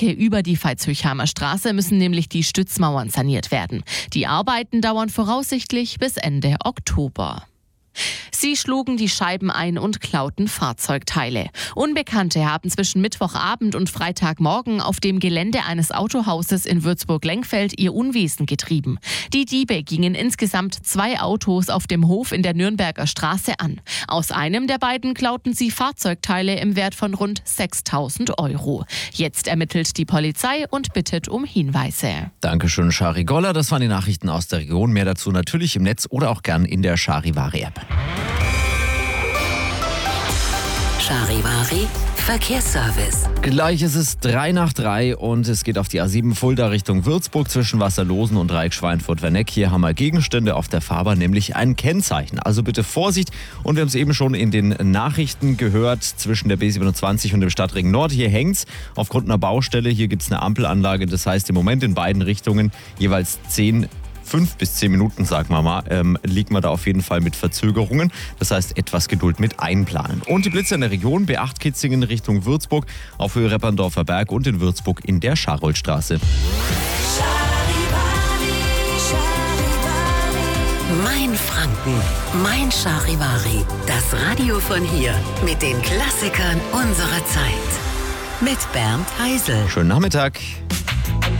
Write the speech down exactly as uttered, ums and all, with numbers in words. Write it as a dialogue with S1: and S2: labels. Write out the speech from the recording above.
S1: Brücke über die Veitshöchheimer Straße müssen nämlich die Stützmauern saniert werden. Die Arbeiten dauern voraussichtlich bis Ende Oktober. Sie schlugen die Scheiben ein und klauten Fahrzeugteile. Unbekannte haben zwischen Mittwochabend und Freitagmorgen auf dem Gelände eines Autohauses in Würzburg-Lengfeld ihr Unwesen getrieben. Die Diebe gingen insgesamt zwei Autos auf dem Hof in der Nürnberger Straße an. Aus einem der beiden klauten sie Fahrzeugteile im Wert von rund sechstausend Euro. Jetzt ermittelt die Polizei und bittet um Hinweise.
S2: Dankeschön, Shari Goller. Das waren die Nachrichten aus der Region. Mehr dazu natürlich im Netz oder auch gern in der Charivari-App.
S3: Charivari Verkehrsservice.
S2: Gleich ist es drei nach drei und es geht auf die A sieben Fulda Richtung Würzburg zwischen Wasserlosen und Reik-Schweinfurt-Werneck. Hier haben wir Gegenstände auf der Fahrbahn, nämlich ein Kennzeichen. Also bitte Vorsicht. Und wir haben es eben schon in den Nachrichten gehört, zwischen der B siebenundzwanzig und dem Stadtring Nord. Hier hängt's aufgrund einer Baustelle. Hier gibt es eine Ampelanlage. Das heißt im Moment in beiden Richtungen jeweils zehn Fünf bis zehn Minuten, sagen wir mal, ähm, liegt man da auf jeden Fall mit Verzögerungen. Das heißt, etwas Geduld mit einplanen. Und die Blitze in der Region, B acht Kitzingen Richtung Würzburg, auf Höhe Repperndorfer Berg und in Würzburg in der Scharoldstraße.
S3: Mein Franken, mein Charivari. Das Radio von hier mit den Klassikern unserer Zeit. Mit Bernd Heisel.
S2: Schönen Nachmittag.